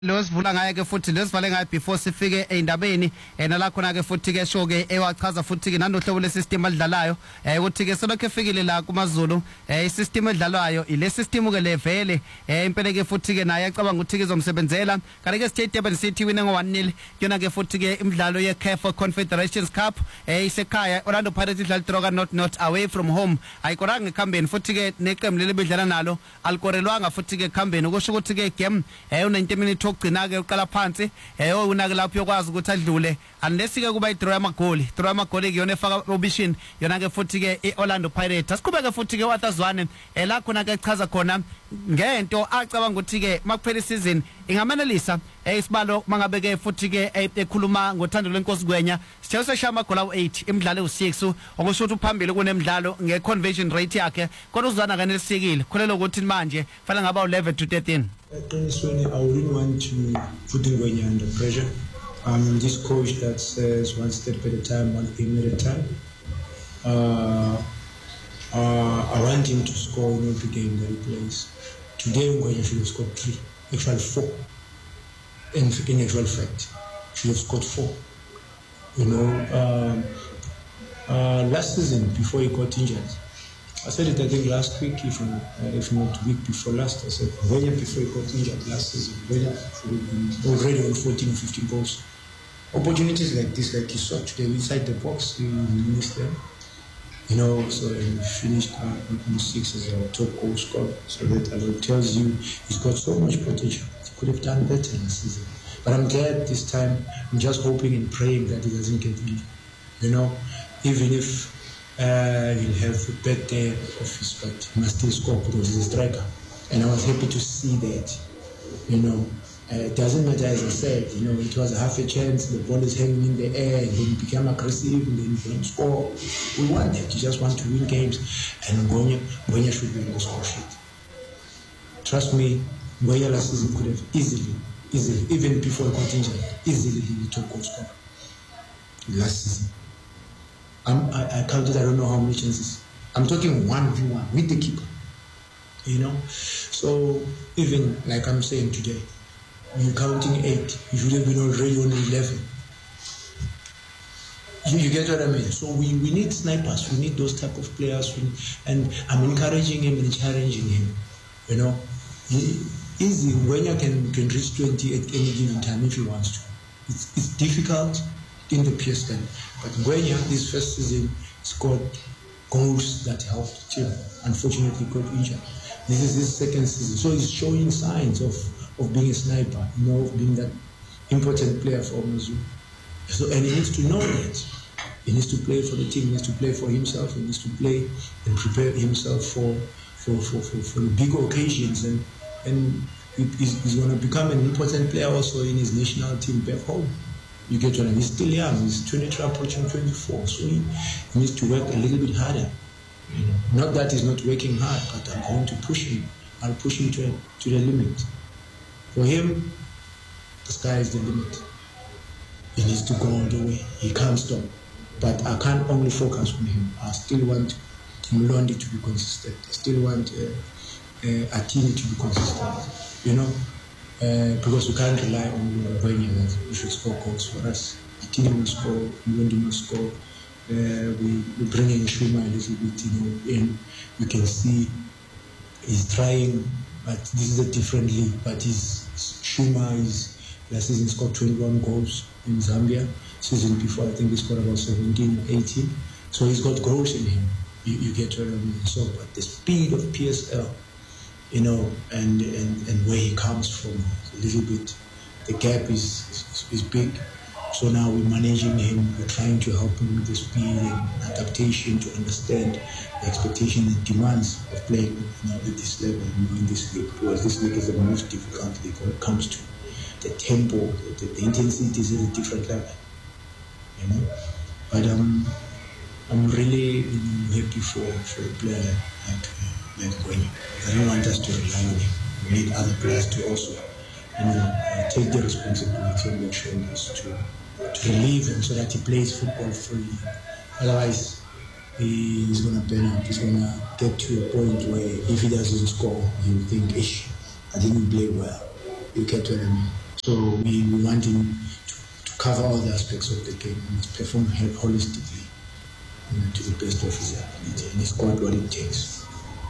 losivula ngaye ke futhi lesivale ngaye before sifike endabeni nalakhona ke futhi ke show ke ewachaza futhi ke nanohlobo lesystem adlalayo ukuthi ke selokho efikile la kumaZulu isystem edlalwayo ile system ke levele impela ke futhi ke naye acabanga ukuthi izomsebenzela kanti ke State Durban City wine ngo-1-0 yona ke futhi ke imidlalo ye-CAF Confederations Cup isekhaya Orlando Pirates idlala droga not away from home ayikoranga ekhambeni futhi ke neqembu leli bedlala nalo alikorelwanga futhi ke ekhambeni ukusho ukuthi ke game u90 minutes ogcina ke uqala phansi unake lapho yokwazi ukuthi adlule unless ke kuba idraw yamagoli kuyona efaka obishin yona ke futhi ke iOrlando Pirates asiqhubeke futhi ke wathazwane la khona ke chaza khona ngento acabanga ukuthi ke makuphela isizini ingamanelisa isibalo mangabe ke futhi ke ekhuluma ngothando lwenkosi Ngwenya sithe seshaya amagoli awu8 imidlalo u6 okusho ukuthi uphambili kunemidlalo ngeconversion rate yakhe kodwa uzwana kanelisekile khulelo ukuthi manje fanele ngaba u11 to 13. Eqinisweni, I wouldn't want to put Ngwenya under pressure. I'm this coach that says one step at a time, one game at a time. I want him to score in every game that he plays. Today, Ngwenya should have scored 3, actually 4. In actual fact, should have scored 4. You know, last season before he got injured, I said it I think last week, if not week before last, I said Ngwenya before he got injured last season, Ngwenya already on 14 or 15 goals. Opportunities like this, like you saw today inside the box, he missed them. You know, so he finished on 6 as our top goal scorer. So that tells you he's got so much potential. He could have done better in the season. But I'm glad this time. I'm just hoping and praying that he doesn't get injured. You know, even if he'll have a bad day of his, but he must still score because he's a striker. And I was happy to see that. You know, it doesn't matter, as I said, you know, it was half a chance, the ball is hanging in the air, and then he became aggressive, and then he couldn't score. We want that. You just want to win games. And Ngwenya should be in the score sheet. Trust me, Ngwenya last season could have easily, even before he got injured, easily be the top goal scorer. Last season. I counted, I don't know how many chances. I'm talking 1v1 with the keeper. You know? So, even like I'm saying today, you're counting 8, you should have been already on 11. You get what I mean? So we need snipers, we need those type of players, and I'm encouraging him and challenging him. You know? Easy, Ngwenya can reach 20 at any given time if he wants to. It's difficult in the PSL, but Ngwenya this first season scored goals that helped the team. Unfortunately, got injured. This is his second season, so he's showing signs of being a sniper, you know, of being that important player for Mazu. So, and he needs to know that. He needs to play for the team, he needs to play for himself, he needs to play and prepare himself for the big occasions, and he's going to become an important player also in his national team back home. You get what I mean? He's still young, he's 23 approaching 24, so he needs to work a little bit harder. You know? Not that he's not working hard, but I'm going to push him. I'll push him to the limit. For him, the sky is the limit. He needs to go all the way. He can't stop. But I can't only focus on him. I still want Mlondi to be consistent. I still want Atini to be consistent. You know, because we can't rely on Ngwenya that we should score goals for us. Atini will score, Mlondi will score. We bring in Shuma a little bit, you know, and you can see he's trying, but this is a different league. But Shuma last season scored 21 goals in Zambia. Season before, I think he scored about 17, 18. So he's got goals in him. You get what I mean. So, but the speed of PSL, you know, and where he comes from, a little bit, the gap is big. So now we're managing him, we're trying to help him with the speed and adaptation to understand the expectation and demands of playing, you know, at this level, you know, in this league. Because this league is the most difficult league when it comes to the tempo, the intensity is at a different level, you know. But I'm really, you know, happy for a player like Ngwenya. I don't want us to rely on him. We need other players to also, you know, take the responsibility on their shoulders to relieve him so that he plays football freely. Otherwise, he's going to burn out. He's going to get to a point where if he doesn't score, he'll think, I didn't play well. You get what I mean? So we want him to cover all the aspects of the game. He must perform holistically, to the best of his ability, and he's got what it takes.